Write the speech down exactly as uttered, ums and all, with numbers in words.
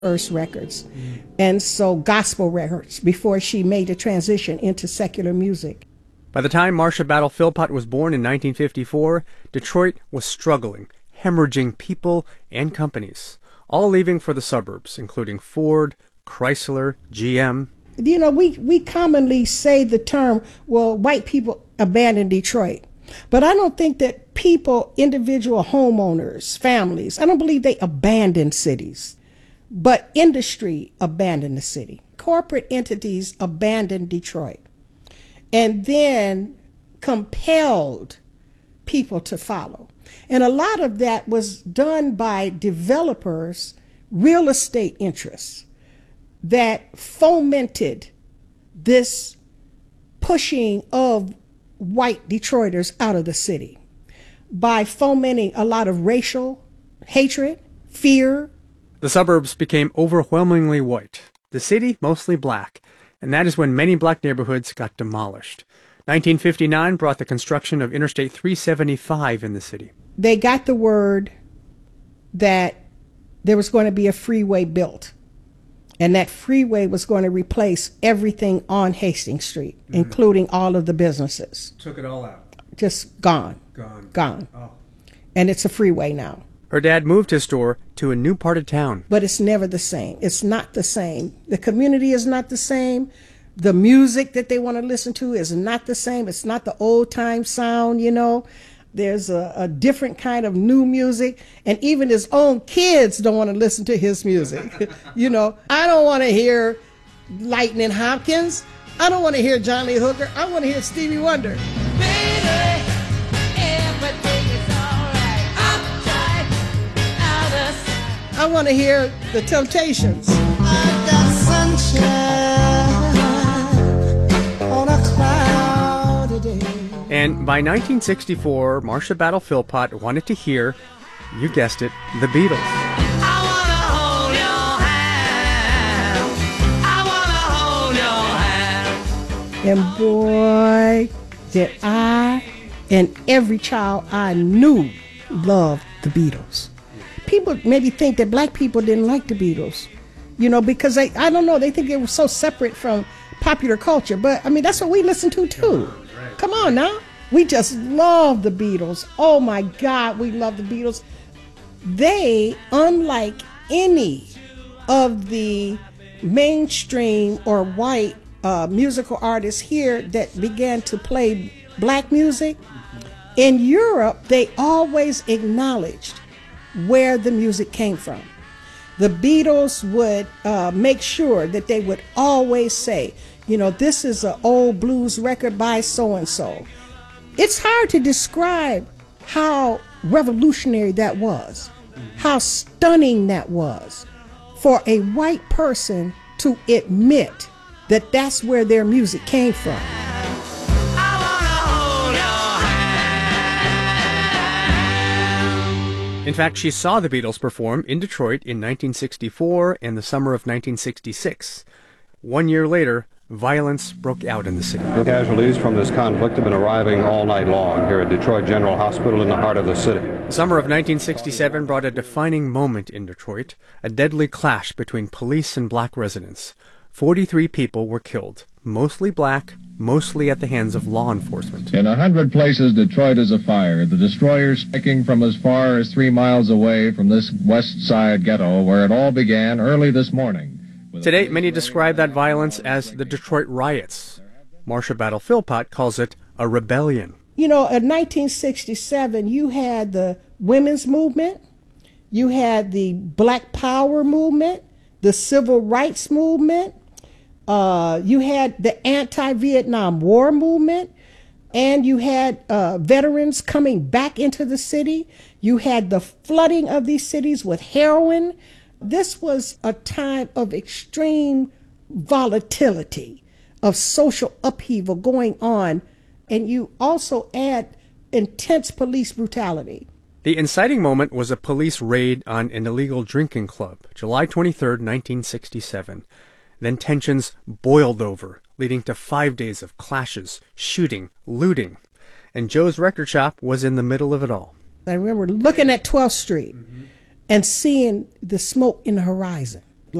Earth Records, and so gospel records before she made the transition into secular music. By the time Marcia Battle Philpott was born in nineteen fifty-four, Detroit was struggling, hemorrhaging people and companies, all leaving for the suburbs, including Ford, Chrysler, G M. You know, we, we commonly say the term, well, white people abandoned Detroit. But I don't think that people, individual homeowners, families, I don't believe they abandoned cities. But industry abandoned the city. Corporate entities abandoned Detroit. And then compelled people to follow. And a lot of that was done by developers, real estate interests, that fomented this pushing of white Detroiters out of the city by fomenting a lot of racial hatred, fear. The suburbs became overwhelmingly white, the city mostly black, and that is when many black neighborhoods got demolished. nineteen fifty-nine brought the construction of Interstate three seventy-five in the city. They got the word that there was going to be a freeway built, and that freeway was going to replace everything on Hastings Street, mm-hmm. including all of the businesses. Took it all out. Just gone. Gone. Gone. Oh. And it's a freeway now. Her dad moved his store to a new part of town. But it's never the same. It's not the same. The community is not the same. The music that they want to listen to is not the same. It's not the old time sound, you know. There's a, a different kind of new music. And even his own kids don't want to listen to his music. You know, I don't want to hear Lightning Hopkins. I don't want to hear John Lee Hooker. I want to hear Stevie Wonder. Baby, everything is all right. I'm trying out of... I want to hear the Temptations. I got sunshine on a cloudy day. And by nineteen sixty-four, Marcia Battle Philpott wanted to hear, you guessed it, the Beatles. I wanna hold your hand. I wanna hold your hand. And boy, did I and every child I knew loved the Beatles. People maybe think that black people didn't like the Beatles, you know, because they, I don't know, they think they were so separate from popular culture. But I mean, that's what we listen to too. Come on now. We just love the Beatles. Oh my God, we love the Beatles. They, unlike any of the mainstream or white uh, musical artists here that began to play black music, in Europe, they always acknowledged where the music came from. The Beatles would uh, make sure that they would always say, you know, this is an old blues record by so-and-so. It's hard to describe how revolutionary that was, how stunning that was for a white person to admit that that's where their music came from. In fact, she saw the Beatles perform in Detroit in nineteen sixty-four and the summer of nineteen sixty-six. One year later, violence broke out in the city. The casualties from this conflict have been arriving all night long here at Detroit General Hospital in the heart of the city. The summer of nineteen sixty-seven brought a defining moment in Detroit, a deadly clash between police and black residents. forty-three people were killed, mostly black, mostly at the hands of law enforcement. In a hundred places, Detroit is afire, the destroyers striking from as far as three miles away from this west side ghetto where it all began early this morning. Today, many describe that violence as the Detroit riots. Marcia Battle Philpott calls it a rebellion. You know, in nineteen sixty-seven, you had the women's movement, you had the Black Power movement, the Civil Rights movement, uh, you had the anti-Vietnam War movement, and you had uh, veterans coming back into the city. You had the flooding of these cities with heroin. This was a time of extreme volatility, of social upheaval going on, and you also add intense police brutality. The inciting moment was a police raid on an illegal drinking club, July twenty-third, nineteen sixty-seven. Then tensions boiled over, leading to five days of clashes, shooting, looting. And Joe's record shop was in the middle of it all. I remember looking at twelfth street mm-hmm. and seeing the smoke in the horizon.